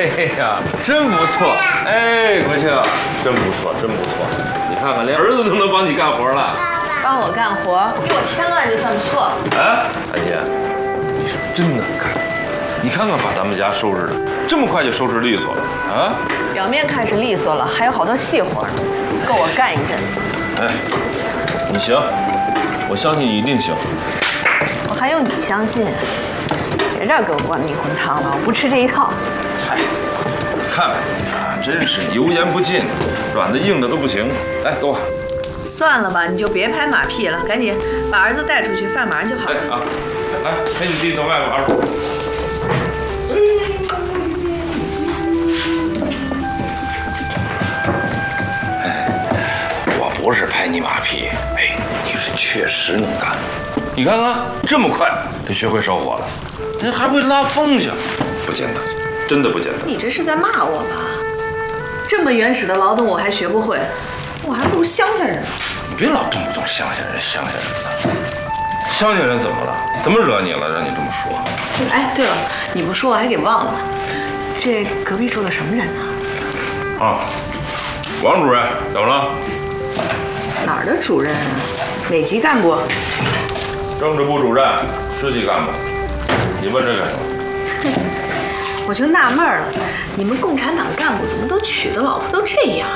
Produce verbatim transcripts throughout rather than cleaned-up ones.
哎呀，真不错！哎，国庆，真不错，真不错！你看看，连儿子都能帮你干活了。 帮我干活，给我添乱就算不错。 啊，安姐，你是真能干！你看看，把咱们家收拾的这么快就收拾利索了啊！ 表面看是利索了，还有好多细活呢，够我干一阵子。 哎，你行，我相信你一定行。 我还用你相信？别这儿给我灌迷魂汤了，我不吃这一套。 嗨，你看看你啊，真是油盐不进，软的硬的都不行。来，给我。 算了吧，你就别拍马屁了，赶紧把儿子带出去，饭马上就好了。 哎啊，来陪你弟到外边玩。哎，我不是拍你马屁，哎，你是确实能干。你看看，这么快就学会烧火了，人还会拉风去，不简单，真的不简单。 你这是在骂我吧？这么原始的劳动我还学不会，我还不如乡下人呢。 你别老动不动乡下人、乡下人的。乡下人怎么了？怎么惹你了？让你这么说？ 哎，对了，你不说我还给忘了，这隔壁住的什么人呢？ 啊，王主任，怎么了？ 哪儿的主任啊？哪级干部？ 政治部主任，十级干部。你问这干什么？ 我就纳闷了，你们共产党干部怎么都娶的老婆都这样？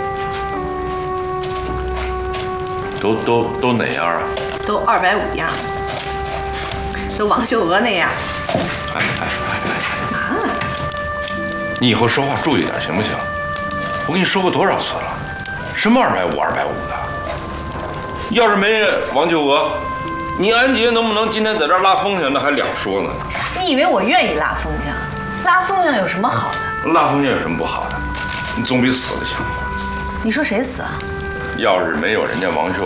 都都都哪样啊？ 都二百五样，都王秀娥那样。 哎哎哎哎！ 啊！ 你以后说话注意点行不行？我跟你说过多少次了，什么二百五、二百五的？要是没王秀娥，你安杰能不能今天在这儿拉风去，那还两说呢。 你以为我愿意拉风筝？拉风筝有什么好的？ 拉风筝有什么不好的？你总比死了强。 你说谁死啊？ 要是没有人家王秀